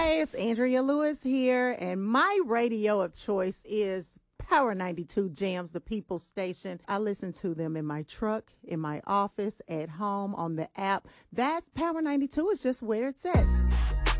It's Andrea Lewis here, and my radio of choice is Power 92 Jams, the People's Station. I listen to them in my truck, in my office, at home, on the app. That's Power 92. It's just where it's at.